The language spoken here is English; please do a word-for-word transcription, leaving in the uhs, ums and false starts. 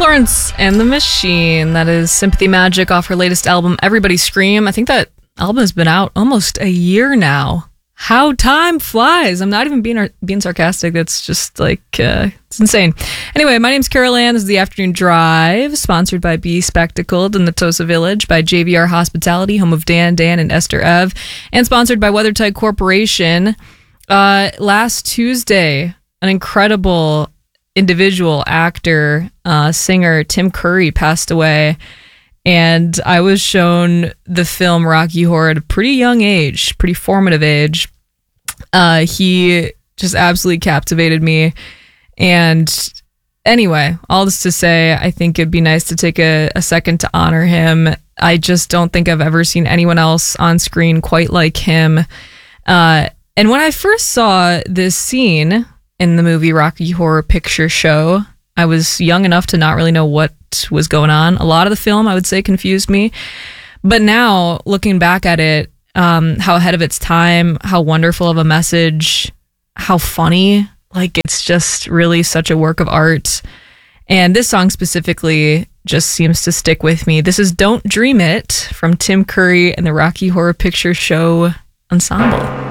Florence and the Machine. That is Sympathy Magic off her latest album, Everybody Scream. I think that album has been out almost a year now. How time flies. I'm not even being being sarcastic. It's just like, uh, it's insane. Anyway, my name's Carol Ann. This is the Afternoon Drive, sponsored by Be Spectacled in the Tosa Village, by J V R Hospitality, home of Dan, Dan, and Esther Ev, and sponsored by WeatherTight Corporation. Uh, last Tuesday, an incredible individual actor, uh, singer, Tim Curry, passed away. And I was shown the film Rocky Horror at a pretty young age, pretty formative age. Uh, he just absolutely captivated me. And anyway, all this to say, I think it'd be nice to take a, a second to honor him. I just don't think I've ever seen anyone else on screen quite like him. Uh, and when I first saw this scene in the movie Rocky Horror Picture Show, I was young enough to not really know what was going on. A lot of the film, I would say, confused me. But now, looking back at it, um, how ahead of its time, how wonderful of a message, how funny. Like, it's just really such a work of art. And this song specifically just seems to stick with me. This is Don't Dream It from Tim Curry and the Rocky Horror Picture Show Ensemble.